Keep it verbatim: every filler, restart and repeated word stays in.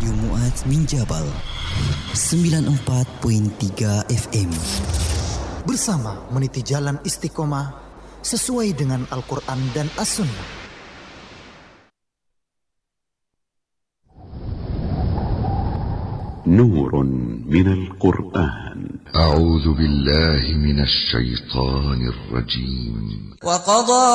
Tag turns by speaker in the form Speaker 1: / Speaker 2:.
Speaker 1: Radio Muaz Minjabal sembilan puluh empat perpuluhan tiga F M.
Speaker 2: Bersama meniti jalan istiqomah sesuai dengan Al-Quran dan As-Sunnah.
Speaker 3: نور من القرآن.
Speaker 4: أعوذ بالله من الشيطان الرجيم.
Speaker 5: وقضى